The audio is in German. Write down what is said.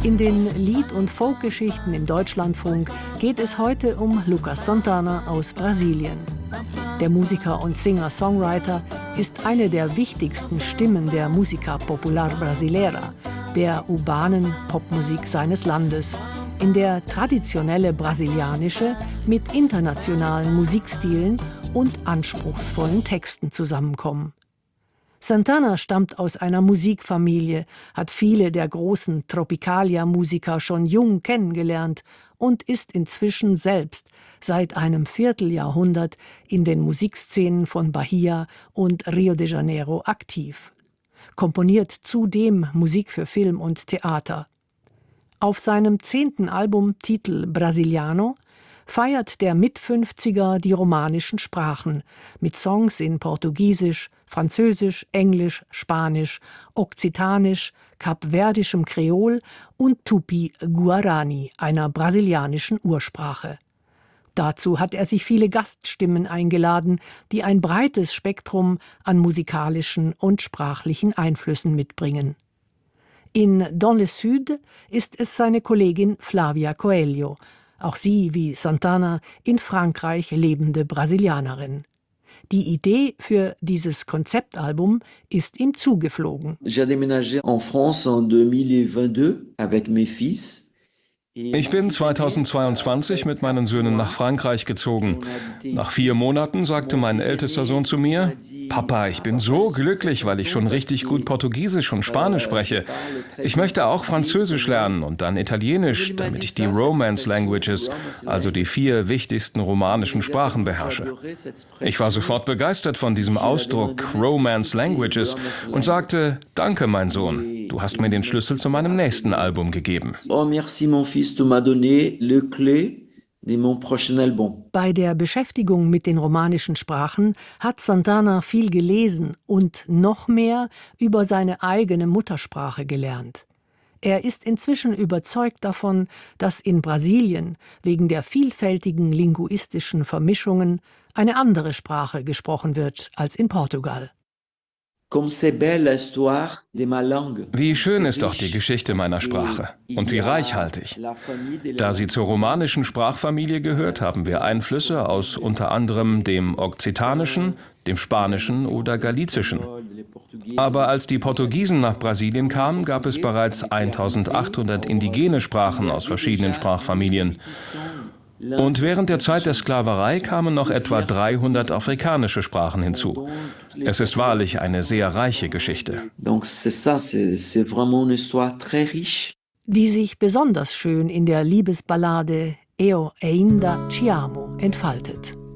In den Lied- und Folkgeschichten im Deutschlandfunk geht es heute um Lucas Santana aus Brasilien. Der Musiker und Singer-Songwriter ist eine der wichtigsten Stimmen der Música Popular Brasileira, der urbanen Popmusik seines Landes, in der traditionelle brasilianische mit internationalen Musikstilen und anspruchsvollen Texten zusammenkommen. Santana stammt aus einer Musikfamilie, hat viele der großen Tropicalia-Musiker schon jung kennengelernt und ist inzwischen selbst seit einem Vierteljahrhundert in den Musikszenen von Bahia und Rio de Janeiro aktiv. Komponiert zudem Musik für Film und Theater. Auf seinem 10. Album Titel Brasiliano feiert der Mit-50er die romanischen Sprachen mit Songs in Portugiesisch, Französisch, Englisch, Spanisch, Okzitanisch, kapverdischem Kreol und Tupi-Guarani, einer brasilianischen Ursprache. Dazu hat er sich viele Gaststimmen eingeladen, die ein breites Spektrum an musikalischen und sprachlichen Einflüssen mitbringen. In Dans le Sud ist es seine Kollegin Flavia Coelho, auch sie wie Santana in Frankreich lebende Brasilianerin. Die Idee für dieses Konzeptalbum ist ihm zugeflogen. J'ai déménagé en France en 2022 avec mes fils. Ich bin 2022 mit meinen Söhnen nach Frankreich gezogen. Nach 4 Monaten sagte mein ältester Sohn zu mir: Papa, ich bin so glücklich, weil ich schon richtig gut Portugiesisch und Spanisch spreche. Ich möchte auch Französisch lernen und dann Italienisch, damit ich die Romance Languages, also die 4 wichtigsten romanischen Sprachen, beherrsche. Ich war sofort begeistert von diesem Ausdruck Romance Languages und sagte: Danke, mein Sohn, du hast mir den Schlüssel zu meinem nächsten Album gegeben. Oh, merci, mon fils, tu m'as donné le clé de mon prochain album. Bei der Beschäftigung mit den romanischen Sprachen hat Santana viel gelesen und noch mehr über seine eigene Muttersprache gelernt. Er ist inzwischen überzeugt davon, dass in Brasilien wegen der vielfältigen linguistischen Vermischungen eine andere Sprache gesprochen wird als in Portugal. Wie schön ist doch die Geschichte meiner Sprache und wie reichhaltig. Da sie zur romanischen Sprachfamilie gehört, haben wir Einflüsse aus unter anderem dem Okzitanischen, dem Spanischen oder Galizischen. Aber als die Portugiesen nach Brasilien kamen, gab es bereits 1800 indigene Sprachen aus verschiedenen Sprachfamilien. Und während der Zeit der Sklaverei kamen noch etwa 300 afrikanische Sprachen hinzu. Es ist wahrlich eine sehr reiche Geschichte. Die sich besonders schön in der Liebesballade Eo ainda te amo entfaltet.